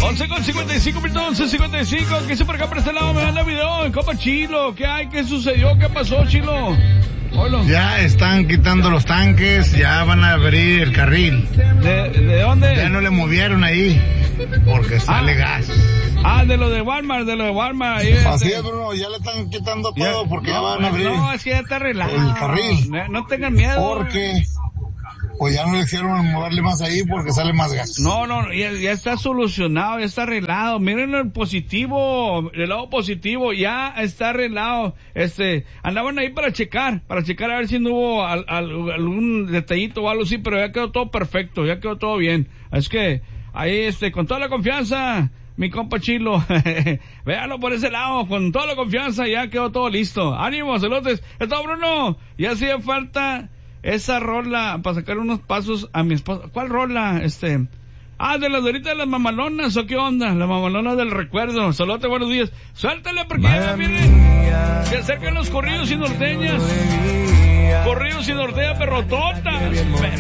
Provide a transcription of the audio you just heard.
11:55 minutos, 11:55. ¿Qué hice por acá por este lado? Me manda video en Copa Chilo. ¿Qué hay? ¿Qué sucedió? ¿Qué pasó, Chilo? Hola. Ya están quitando los tanques, ya van a abrir el carril. ¿De dónde? Ya no le movieron ahí, porque sale gas. De lo de Walmart, ahí, Así es, Bruno, ya le están quitando todo porque ya van a abrir. No, es que ya está arreglado. El carril. No tengan miedo. Porque pues ya no le hicieron moverle más ahí porque sale más gas. No, ya está solucionado, ya está arreglado. Miren el positivo, el lado positivo, ya está arreglado. Andaban ahí para checar a ver si no hubo algún detallito o algo así, pero ya quedó todo perfecto, ya quedó todo bien. Es que ahí, con toda la confianza, mi compa Chilo, véalo por ese lado, con toda la confianza, ya quedó todo listo. Ánimo, celotes. Esto, Bruno, ya hacía falta esa rola para sacar unos pasos a mi esposa. ¿Cuál rola? De las de ahorita de las mamalonas, ¿o qué onda? Las mamalonas del recuerdo. Salote, buenos días. Suéltale porque ya vienen. Se acercan los corridos y norteñas. Corridos y norteñas perrototas.